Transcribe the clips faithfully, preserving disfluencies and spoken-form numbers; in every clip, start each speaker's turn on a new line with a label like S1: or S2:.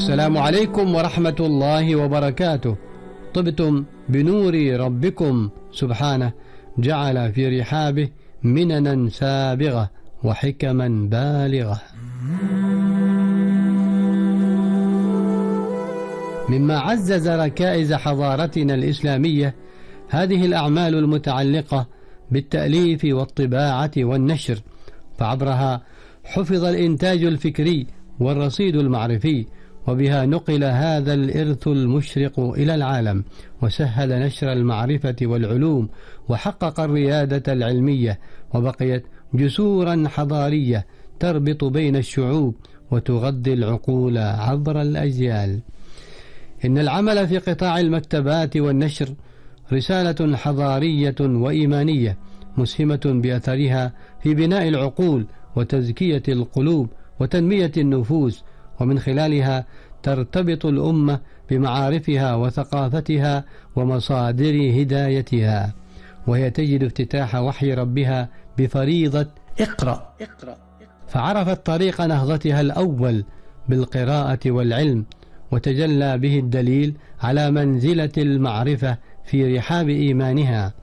S1: السلام عليكم ورحمة الله وبركاته. طبتم بنور ربكم سبحانه، جعل في رحابه مننا سابغة وحكما بالغة. مما عزز ركائز حضارتنا الإسلامية هذه الأعمال المتعلقة بالتأليف والطباعة والنشر، فعبرها حفظ الإنتاج الفكري والرصيد المعرفي، وبها نقل هذا الإرث المشرق إلى العالم، وسهل نشر المعرفة والعلوم، وحقق الريادة العلمية، وبقيت جسورا حضارية تربط بين الشعوب وتغذي العقول عبر الأجيال. إن العمل في قطاع المكتبات والنشر رسالة حضارية وإيمانية مسهمة بأثرها في بناء العقول وتزكية القلوب وتنمية النفوس، ومن خلالها ترتبط الأمة بمعارفها وثقافتها ومصادر هدايتها، وهي تجد افتتاح وحي ربها بفريضة اقرأ، فعرفت طريق نهضتها الأول بالقراءة والعلم، وتجلى به الدليل على منزلة المعرفة في رحاب إيمانها.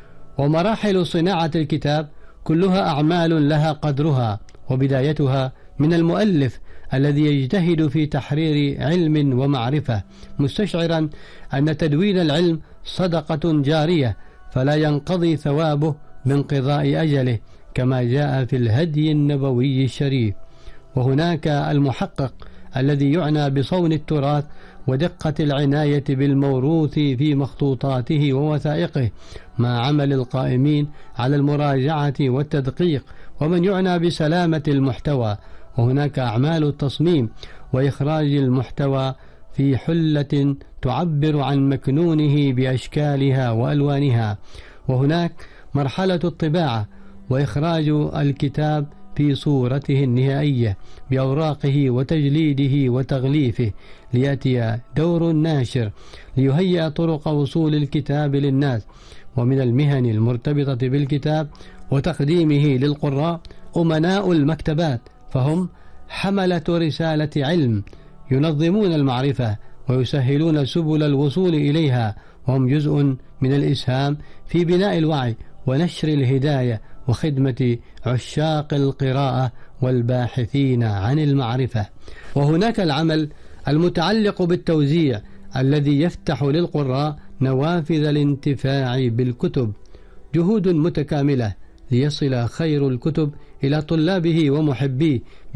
S1: ومراحل صناعة الكتاب كلها أعمال لها قدرها، وبدايتها من المؤلف الذي يجتهد في تحرير علم ومعرفة، مستشعرا أن تدوين العلم صدقة جارية فلا ينقضي ثوابه بانقضاء أجله، كما جاء في الهدي النبوي الشريف. وهناك المحقق الذي يعنى بصون التراث ودقة العناية بالموروث في مخطوطاته ووثائقه، مع عمل القائمين على المراجعة والتدقيق، ومن يعنى بسلامة المحتوى. وهناك أعمال التصميم وإخراج المحتوى في حلة تعبر عن مكنونه بأشكالها وألوانها. وهناك مرحلة الطباعة وإخراج الكتاب في صورته النهائية بأوراقه وتجليده وتغليفه، ليأتي دور الناشر ليهيئ طرق وصول الكتاب للناس. ومن المهن المرتبطة بالكتاب وتقديمه للقراء أمناء المكتبات، فهم حملة رسالة علم ينظمون المعرفة ويسهلون سبل الوصول إليها، وهم جزء من الإسهام في بناء الوعي ونشر الهداية وخدمة عشاق القراءة والباحثين عن المعرفة. وهناك العمل المتعلق بالتوزيع الذي يفتح للقراء نوافذ الانتفاع بالكتب، جهود متكاملة ليصل خير الكتب إلى طلابه ومحبيه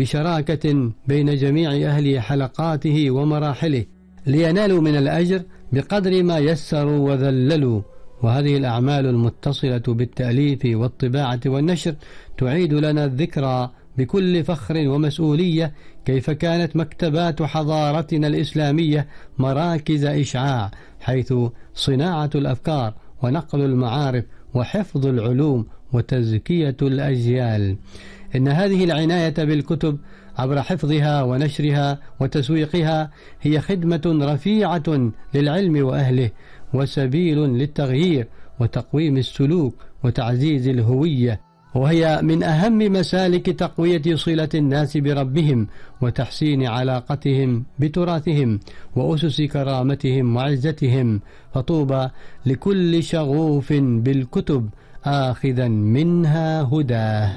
S1: بشراكة بين جميع أهل حلقاته ومراحله، لينالوا من الأجر بقدر ما يسروا وذللوا. وهذه الأعمال المتصلة بالتأليف والطباعة والنشر تعيد لنا الذكرى بكل فخر ومسؤولية كيف كانت مكتبات حضارتنا الإسلامية مراكز إشعاع، حيث صناعة الأفكار ونقل المعارف وحفظ العلوم وتزكية الأجيال. إن هذه العناية بالكتب عبر حفظها ونشرها وتسويقها هي خدمة رفيعة للعلم وأهله، وسبيل للتغيير وتقويم السلوك وتعزيز الهوية، وهي من أهم مسالك تقوية صلة الناس بربهم وتحسين علاقتهم بتراثهم وأسس كرامتهم وعزتهم. فطوبى لكل شغوف بالكتب آخذا منها هداه.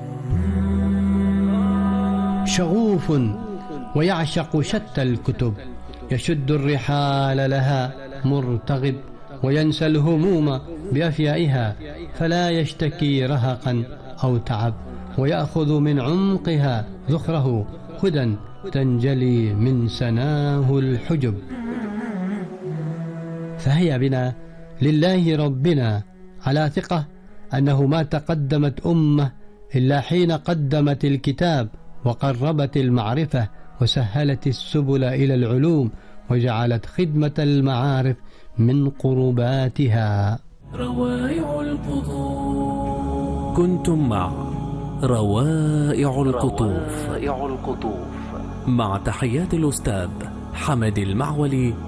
S1: شغوف ويعشق شتى الكتب، يشد الرحال لها مرتغب، وينسى الهموم بأفيائها، فلا يشتكي رهقا أو تعب، ويأخذ من عمقها ذخره هدى تنجلي من سناه الحجب. فهيا بنا لله ربنا على ثقة أنه ما تقدمت أمة إلا حين قدمت الكتاب وقربت المعرفة وسهلت السبل إلى العلوم وجعلت خدمة المعارف من قرباتها.
S2: روائع القطوف. كنتم مع روائع القطوف مع تحيات الأستاذ حمد المعولي